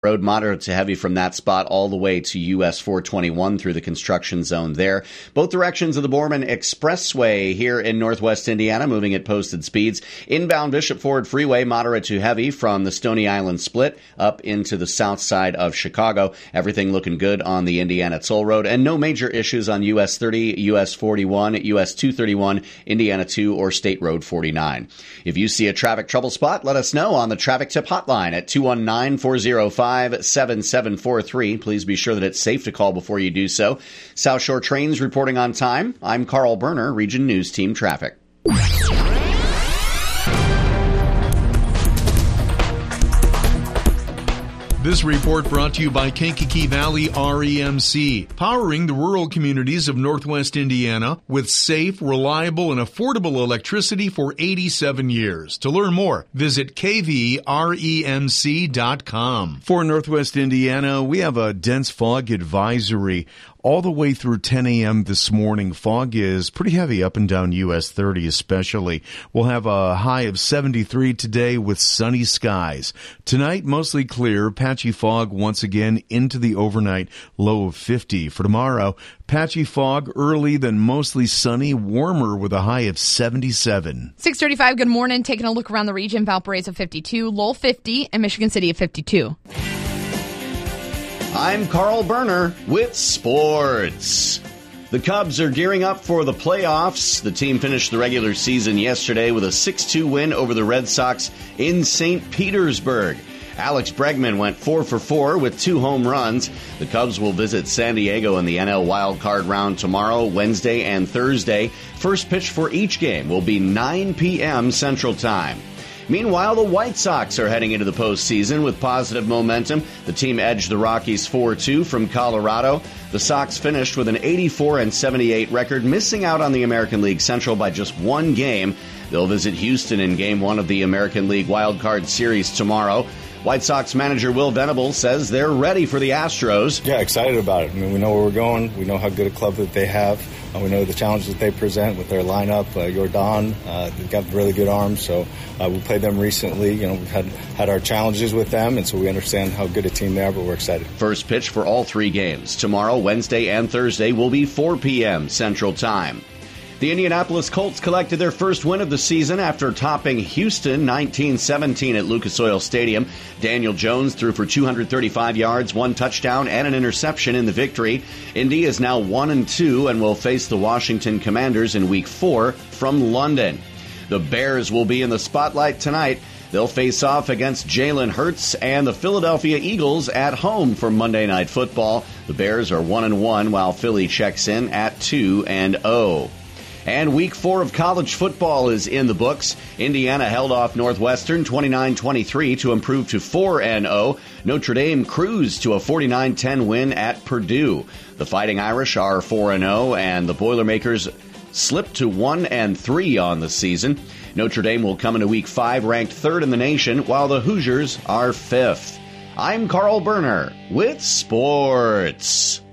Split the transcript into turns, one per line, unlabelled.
Road, moderate to heavy from that spot all the way to US 421 through the construction zone there. Both directions of the Borman Expressway here in northwest Indiana, moving at posted speeds. Inbound Bishop Ford Freeway, moderate to heavy from the Stony Island split up into the south side of Chicago. Everything looking good on the Indiana Toll Road, and no major issues on US 30, US 41, US 231, Indiana 2, or State Road 49. If you see a traffic trouble spot, let us know on the Traffic Tip Hotline at 219-405-7743. Please be sure that it's safe to call before you do so. South Shore Trains reporting on time. I'm Carl Berner, Region News Team Traffic.
This report brought to you by Kankakee Valley REMC, powering the rural communities of northwest Indiana with safe, reliable, and affordable electricity for 87 years. To learn more, visit kvremc.com. For northwest Indiana, we have a dense fog advisory all the way through 10 a.m. this morning. Fog is pretty heavy up and down US 30 especially. We'll have a high of 73 today with sunny skies. Tonight, mostly clear, patchy fog once again into the overnight low of 50. For tomorrow, patchy fog early, then mostly sunny, warmer with a high of 77.
6:35, good morning. Taking a look around the region, Valparaiso 52, Lowell 50, and Michigan City at 52.
I'm Carl Berner with sports. The Cubs are gearing up for the playoffs. The team finished the regular season yesterday with a 6-2 win over the Red Sox in St. Petersburg. Alex Bregman went 4 for 4 with 2 home runs. The Cubs will visit San Diego in the NL Wild Card round tomorrow, Wednesday, and Thursday. First pitch for each game will be 9 p.m. Central Time. Meanwhile, the White Sox are heading into the postseason with positive momentum. The team edged the Rockies 4-2 from Colorado. The Sox finished with an 84-78 record, missing out on the American League Central by just 1 game. They'll visit Houston in Game 1 of the American League Wild Card Series tomorrow. White Sox manager Will Venable says they're ready for the Astros.
Yeah, excited about it. I mean, we know where we're going. We know how good a club that they have. We know the challenges that they present with their lineup. Jordan, they've got really good arms, so we played them recently. You know, we've had our challenges with them, and so we understand how good a team they are, but we're excited.
First pitch for all 3 games tomorrow, Wednesday, and Thursday will be 4 p.m. Central Time. The Indianapolis Colts collected their first win of the season after topping Houston 19-17 at Lucas Oil Stadium. Daniel Jones threw for 235 yards, 1 touchdown, and an interception in the victory. Indy is now 1-2 and will face the Washington Commanders in Week 4 from London. The Bears will be in the spotlight tonight. They'll face off against Jalen Hurts and the Philadelphia Eagles at home for Monday Night Football. The Bears are 1-1 while Philly checks in at 2-0. And Week 4 of college football is in the books. Indiana held off Northwestern 29-23 to improve to 4-0. Notre Dame cruised to a 49-10 win at Purdue. The Fighting Irish are 4-0, and the Boilermakers slipped to 1-3 on the season. Notre Dame will come into Week 5 ranked 3rd in the nation, while the Hoosiers are 5th. I'm Carl Berner with sports.